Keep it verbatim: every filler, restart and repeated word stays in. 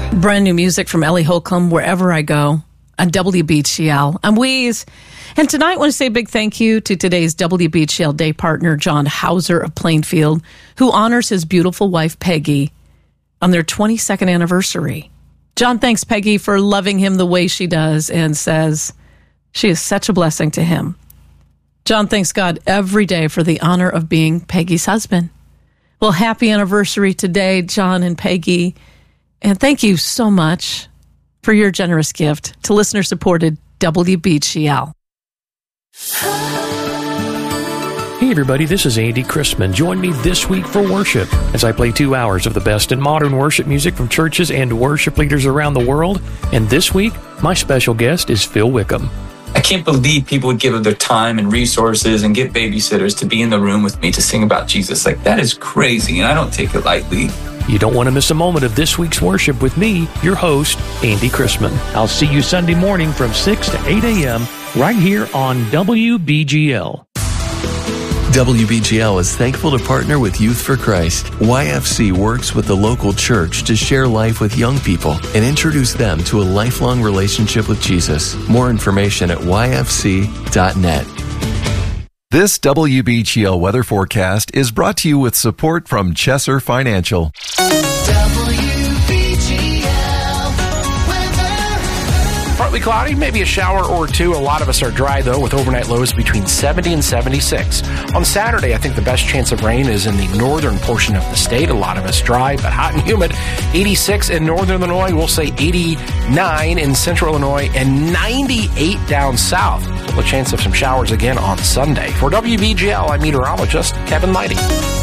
Brand new music from Ellie Holcomb, Wherever I Go, on W B G L. I'm Weeze. And tonight I want to say a big thank you to today's W B G L day partner, John Hauser of Plainfield, who honors his beautiful wife, Peggy, on their twenty-second anniversary. John thanks Peggy for loving him the way she does and says she is such a blessing to him. John thanks God every day for the honor of being Peggy's husband. Well, happy anniversary today, John and Peggy. And thank you so much for your generous gift to listener-supported W B G L. Hey everybody, this is Andy Christman. Join me this week for worship as I play two hours of the best in modern worship music from churches and worship leaders around the world. And this week, my special guest is Phil Wickham. I can't believe people would give of their time and resources and get babysitters to be in the room with me to sing about Jesus. Like, that is crazy, and I don't take it lightly. You don't want to miss a moment of this week's worship with me, your host, Andy Christman. I'll see you Sunday morning from six to eight a.m. right here on W B G L. W B G L is thankful to partner with Youth for Christ. Y F C works with the local church to share life with young people and introduce them to a lifelong relationship with Jesus. More information at y f c dot net. This W B G L weather forecast is brought to you with support from Chesser Financial. Partly cloudy, maybe a shower or two. A lot of us are dry, though, with overnight lows between seventy and seventy-six. On Saturday, I think the best chance of rain is in the northern portion of the state. A lot of us dry, but hot and humid. eighty-six in northern Illinois. We'll say eighty-nine in central Illinois and ninety-eight down south. Still a chance of some showers again on Sunday. For W B G L, I'm meteorologist Kevin Leidy.